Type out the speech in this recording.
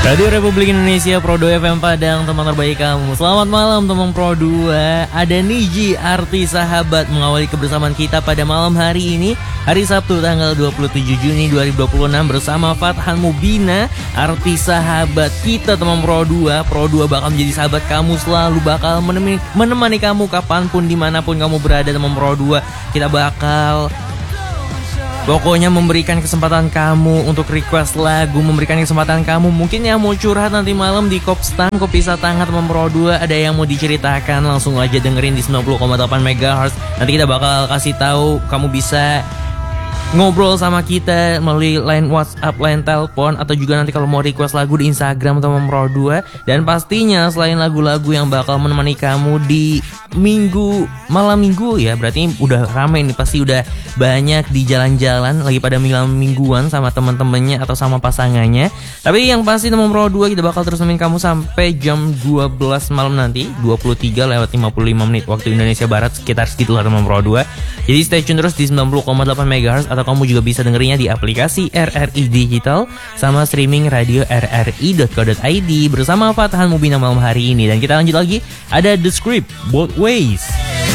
Radio Republik Indonesia Pro 2 FM Padang, teman terbaik kamu. Selamat malam teman Pro 2. Ada Niji, artis sahabat, mengawali kebersamaan kita pada malam hari ini, hari Sabtu tanggal 27 Juni 2026 bersama Fathan Mubina, artis sahabat kita teman Pro 2. Pro 2 bakal menjadi sahabat kamu, selalu bakal menemani kamu kapanpun, dimanapun kamu berada teman Pro 2. Kita bakal pokoknya memberikan kesempatan kamu untuk request lagu, memberikan kesempatan kamu mungkin yang mau curhat nanti malam di Kopstan, Kopi Satangat teman Pro 2. Ada yang mau diceritakan, langsung aja dengerin di 90,8 MHz. Nanti kita bakal kasih tahu, kamu bisa ngobrol sama kita melalui line WhatsApp, line telepon, atau juga nanti kalau mau request lagu di Instagram teman Pro 2. Dan pastinya selain lagu-lagu yang bakal menemani kamu di malam minggu ya, berarti udah rame nih, pasti udah banyak di jalan-jalan lagi pada mingguan sama teman-temannya atau sama pasangannya. Tapi yang pasti teman Pro 2 kita bakal terus nemenin kamu sampai jam 12 malam nanti, 23:55 waktu Indonesia Barat, sekitar segitulah teman Pro 2. Jadi stay tune terus di 90,8 MHz, atau kamu juga bisa dengerinnya di aplikasi RRI Digital sama streaming radio rri.co.id bersama Fathan Mubina malam hari ini. Dan kita lanjut lagi, ada The Script, Both Ways.